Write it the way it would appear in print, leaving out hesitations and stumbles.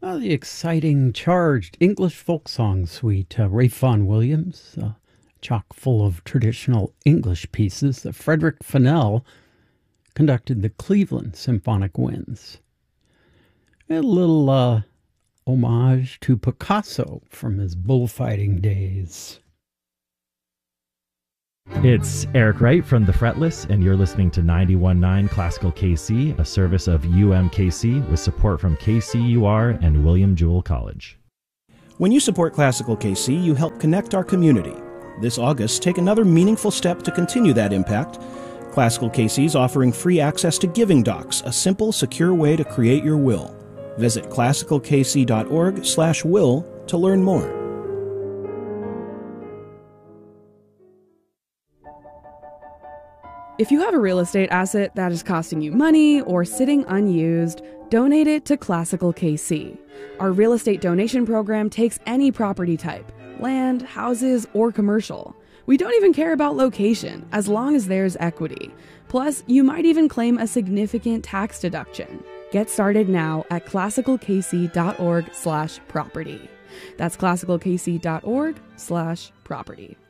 The exciting, charged English folk song suite, Ralph Vaughan Williams, chock full of traditional English pieces. Frederick Fennell conducted the Cleveland Symphonic Winds. A little homage to Picasso from his bullfighting days. It's Eric Wright from The Fretless, and you're listening to 91.9 Classical KC, a service of UMKC with support from KCUR and William Jewell College. When you support Classical KC, you help connect our community. This August, take another meaningful step to continue that impact. Classical KC is offering free access to Giving Docs, a simple, secure way to create your will. Visit classicalkc.org/will to learn more. If you have a real estate asset that is costing you money or sitting unused, donate it to Classical KC. Our real estate donation program takes any property type, land, houses, or commercial. We don't even care about location, as long as there's equity. Plus, you might even claim a significant tax deduction. Get started now at classicalkc.org/property. That's classicalkc.org/property.